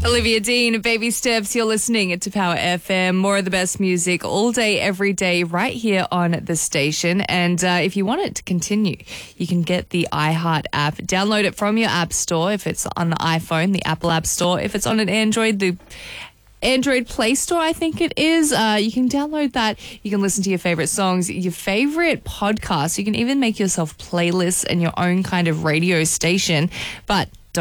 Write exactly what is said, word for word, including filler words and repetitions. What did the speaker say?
Olivia Dean, Baby Steps, you're listening to Power F M. More of the best music all day, every day, right here on the station. And uh, if you want it to continue, you can get the iHeart app. Download it from your app store. If it's on the iPhone, the Apple App Store. If it's on an Android, the Android Play Store, I think it is. Uh, you can download that. You can listen to your favorite songs, your favorite podcasts. You can even make yourself playlists and your own kind of radio station. But